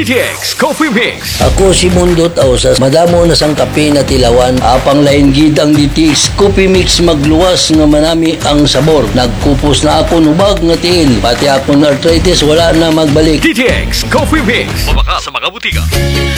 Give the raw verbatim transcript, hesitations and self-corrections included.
D T X Coffee Mix. Ako si Mundo Tausas, madamo na sang kape na tilawan, apang lain gid ang D T X Coffee Mix magluwas nga manami ang sabor. Nagkupos na ako nubag nga tiil, pati ako na arthritis wala na magbalik. D T X Coffee Mix. Mabaka sa mga butika.